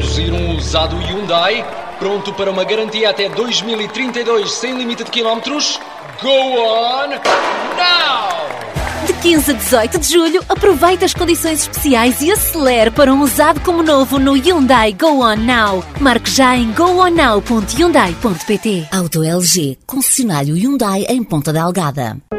conduzir um usado Hyundai, pronto para uma garantia até 2032 sem limite de quilómetros? Go on now! De 15 a 18 de julho, aproveita as condições especiais e acelere para um usado como novo no Hyundai Go On Now. Marque já em gooonnow.hyundai.pt. Auto LG, concessionário Hyundai em Ponta Delgada.